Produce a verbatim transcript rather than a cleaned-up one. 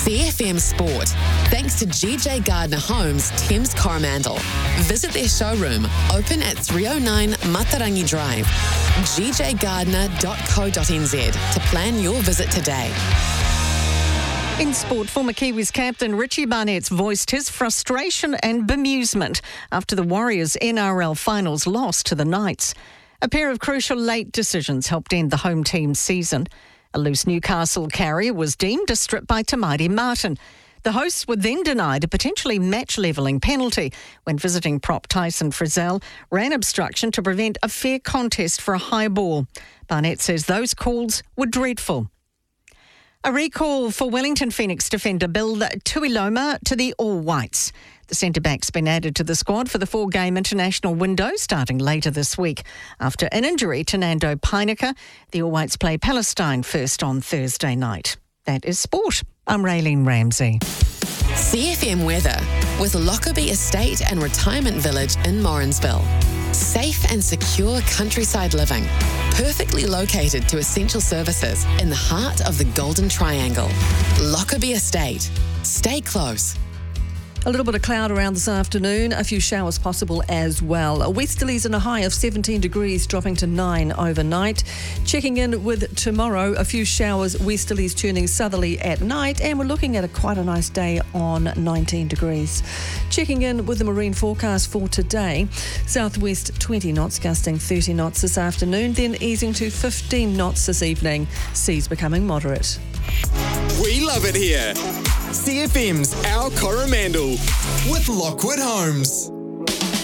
C F M Sport, thanks to G J Gardner Homes, Thames Coromandel. Visit their showroom, open at three oh nine Matarangi Drive, g j gardner dot co dot n z to plan your visit today. In sport, former Kiwis captain Richie Barnett's voiced his frustration and bemusement after the Warriors N R L finals loss to the Knights. A pair of crucial late decisions helped end the home team's season. A loose Newcastle carrier was deemed a strip by Tamaiti Martin. The hosts were then denied a potentially match-levelling penalty when visiting prop Tyson Frizzell ran obstruction to prevent a fair contest for a high ball. Barnett says those calls were dreadful. A recall for Wellington Phoenix defender Bill Tuiloma to the All Whites. The centre-back's been added to the squad for the four-game international window starting later this week. After an injury to Nando Peinecker, the All Whites play Palestine first on Thursday night. That is sport. I'm Raylene Ramsey. C F M weather with Lockerbie Estate and Retirement Village in Morrinsville. Safe and secure countryside living, perfectly located to essential services in the heart of the Golden Triangle. Lockerbie Estate. Stay close. A little bit of cloud around this afternoon, a few showers possible as well. Westerlies in a high of seventeen degrees, dropping to nine overnight. Checking in with tomorrow, a few showers, westerlies turning southerly at night, and we're looking at a quite a nice day on nineteen degrees. Checking in with the marine forecast for today, southwest twenty knots, gusting thirty knots this afternoon, then easing to fifteen knots this evening. Seas becoming moderate. We love it here. C F M's Our Coromandel with Lockwood Homes.